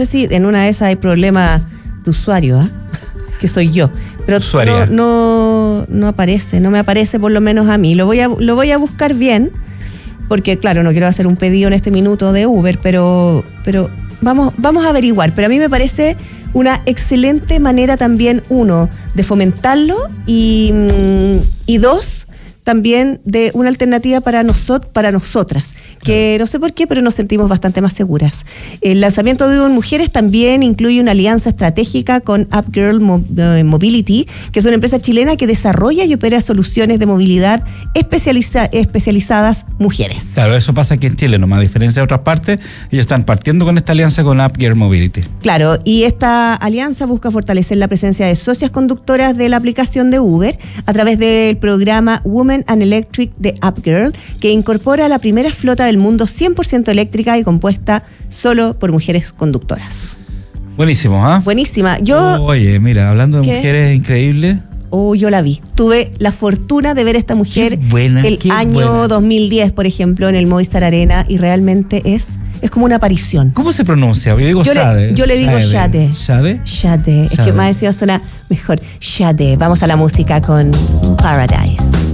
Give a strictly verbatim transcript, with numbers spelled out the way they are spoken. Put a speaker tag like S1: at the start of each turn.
S1: sé si en una de esas hay problemas de usuario, ¿eh? que soy yo. Pero no, no, no aparece, no me aparece por lo menos a mí. Lo voy a, lo voy a buscar bien, porque claro, no quiero hacer un pedido en este minuto de Uber, pero, pero vamos, vamos a averiguar. Pero a mí me parece una excelente manera también, uno, de fomentarlo y, y dos, también de una alternativa para nosot, para nosotras, que no sé por qué, pero nos sentimos bastante más seguras. El lanzamiento de Uber Mujeres también incluye una alianza estratégica con Upgirl Mobility, que es una empresa chilena que desarrolla y opera soluciones de movilidad especializa, especializadas mujeres.
S2: Claro, eso pasa aquí en Chile, nomás a diferencia de otras partes, ellos están partiendo con esta alianza con Upgirl Mobility.
S1: Claro, y esta alianza busca fortalecer la presencia de socias conductoras de la aplicación de Uber a través del programa Women and Electric de Upgirl, que incorpora la primera flota del mundo cien por ciento eléctrica y compuesta solo por mujeres conductoras.
S2: Buenísimo, ¿ah? ¿eh?
S1: Buenísima. Yo,
S2: Oye, mira, hablando de
S1: ¿qué?
S2: mujeres increíbles.
S1: Oh, yo la vi. Tuve la fortuna de ver a esta mujer
S2: qué buena,
S1: el
S2: qué
S1: año
S2: buena.
S1: dos mil diez, por ejemplo, en el Movistar Arena, y realmente es, es como una aparición.
S2: ¿Cómo se pronuncia? Yo digo
S1: Yo
S2: Shade.
S1: le, yo le digo Shade.
S2: ¿Shade?
S1: Shade. Es que más encima suena mejor. Shade. Vamos a la música con Paradise.